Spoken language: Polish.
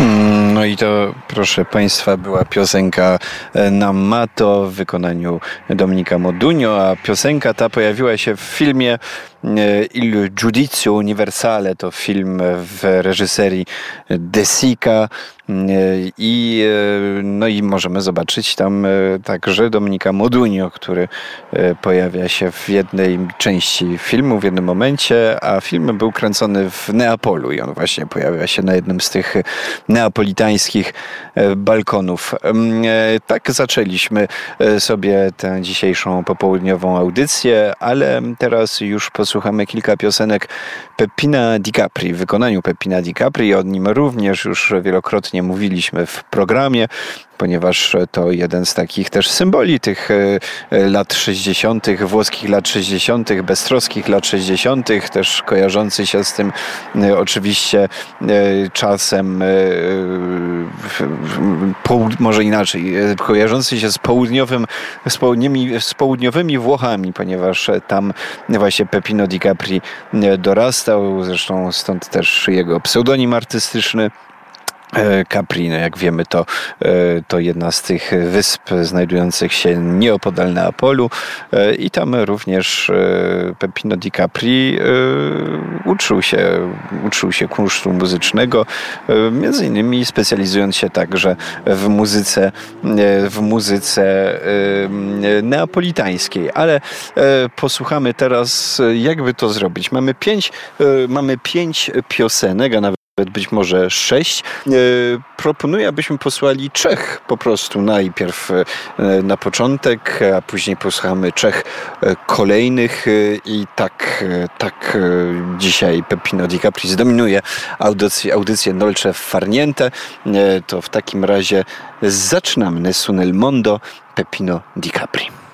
No i to, proszę Państwa, była piosenka N'Amato w wykonaniu Dominika Modugno, a piosenka ta pojawiła się w filmie Il Giudizio Universale. To film w reżyserii De Sica i możemy zobaczyć tam także Dominika Modugno, który pojawia się w jednej części filmu, w jednym momencie, a film był kręcony w Neapolu i on właśnie pojawia się na jednym z tych neapolitańskich balkonów. Tak zaczęliśmy sobie tę dzisiejszą popołudniową audycję, ale teraz już posłuchamy kilka piosenek Peppina Di Capri, w wykonaniu Peppina Di Capri. O nim również już wielokrotnie mówiliśmy w programie, ponieważ to jeden z takich też symboli tych lat 60., włoskich lat 60., beztroskich lat 60., też kojarzący się z tym oczywiście czasem, może inaczej, kojarzący się z południowymi Włochami, ponieważ tam właśnie Peppino Di Capri dorastał, zresztą stąd też jego pseudonim artystyczny. Capri, jak wiemy, to jedna z tych wysp znajdujących się nieopodal Neapolu i tam również Peppino Di Capri uczył się kunsztu muzycznego, między innymi specjalizując się także w muzyce neapolitańskiej. Ale posłuchamy teraz, jakby to zrobić. Mamy pięć piosenek, a nawet być może 6. Proponuję, abyśmy posłuchali 3 po prostu najpierw na początek, a później posłuchamy 3 kolejnych i tak dzisiaj Peppino Di Capri zdominuje audycję Dolce Far Niente. To w takim razie zaczynamy Nessun nel mondo, Peppino Di Capri.